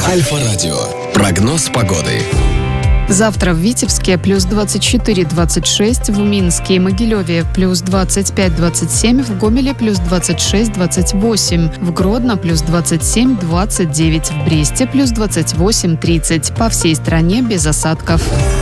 Альфа-радио. Прогноз погоды. Завтра в Витебске плюс 24-26, в Минске и Могилеве плюс 25-27, в Гомеле плюс 26-28, в Гродно плюс 27-29, в Бресте плюс 28-30. По всей стране без осадков.